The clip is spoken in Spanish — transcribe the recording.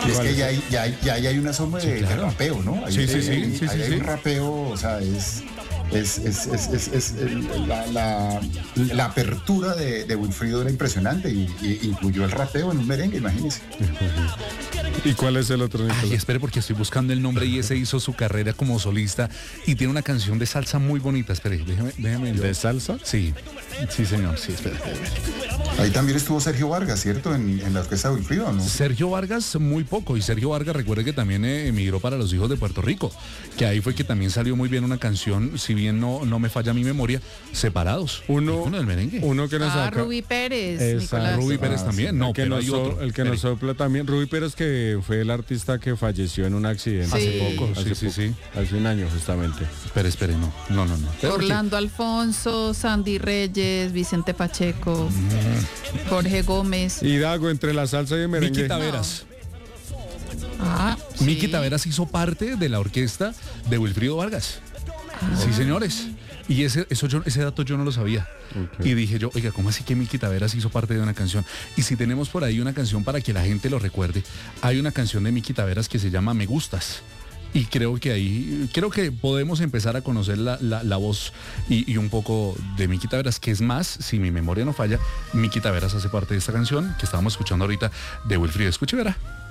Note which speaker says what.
Speaker 1: Y es que ya hay una sombra
Speaker 2: Sí,
Speaker 1: de
Speaker 2: claro.
Speaker 1: rapeo, ¿no?
Speaker 2: Sí.
Speaker 1: Hay un rapeo, o sea, es la apertura de Wilfrido era impresionante y incluyó el rapeo en un merengue, imagínense.
Speaker 3: ¿Y cuál es el otro, Nicolás?
Speaker 2: Ay, espere, porque estoy buscando el nombre y ese hizo su carrera como solista y tiene una canción de salsa muy bonita. Espere, déjeme.
Speaker 3: ¿De salsa?
Speaker 2: Sí, señor, sí, espere.
Speaker 1: Ahí también estuvo Sergio Vargas, ¿cierto? En la orquesta de Wilfrido, ¿no?
Speaker 2: Sergio Vargas muy poco, y Sergio Vargas recuerde que también emigró para los hijos de Puerto Rico, que ahí fue que también salió muy bien una canción, si bien no me falla mi memoria, Separados.
Speaker 3: Uno
Speaker 2: del merengue.
Speaker 3: Uno que nos saca.
Speaker 4: Rubí Pérez,
Speaker 3: Exacto.
Speaker 4: Nicolás.
Speaker 2: Rubí Pérez también, no,
Speaker 3: el que
Speaker 2: pero
Speaker 3: nos
Speaker 2: hay otro.
Speaker 3: el que nos sopla también. Rubí Pérez, que fue el artista que falleció en un accidente.
Speaker 4: Sí.
Speaker 2: Hace poco,
Speaker 3: Hace
Speaker 2: sí.
Speaker 3: Hace un año, justamente.
Speaker 2: Espere, no. Pero
Speaker 4: Orlando Alfonso, Sandy Reyes, Vicente Pacheco, Jorge Gómez.
Speaker 3: Y Dago, entre la salsa y el merengue.
Speaker 2: Miki Taveras.
Speaker 4: Sí.
Speaker 2: Miki Taveras hizo parte de la orquesta de Wilfrido Vargas. Sí, señores. Y ese dato yo no lo sabía.
Speaker 3: Okay.
Speaker 2: Y dije yo, oiga, ¿cómo así que Miki Taveras hizo parte de una canción? Y si tenemos por ahí una canción para que la gente lo recuerde, hay una canción de Miki Taveras que se llama Me Gustas. Y creo que podemos empezar a conocer la voz y un poco de Miki Taveras, que es más, si mi memoria no falla, Miki Taveras hace parte de esta canción que estábamos escuchando ahorita de Wilfrido. Escuche, verá.